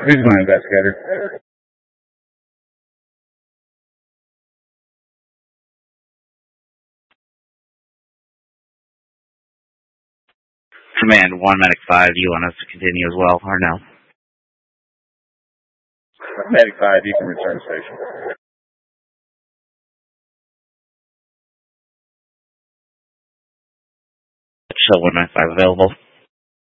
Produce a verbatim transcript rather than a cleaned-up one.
Who's my investigator? Command one Medic five, do you want us to continue as well, or no? Medic five, you can return to station. Show one Medic five available.